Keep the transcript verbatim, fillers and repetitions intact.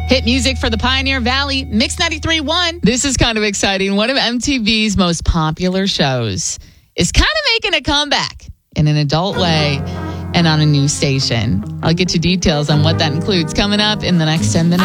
Hit music for the Pioneer Valley, Mix ninety-three point one. This is kind of exciting. One of M T V's most popular shows is kind of making a comeback in an adult way and on a new station. I'll get you details on what that includes coming up in the next ten minutes.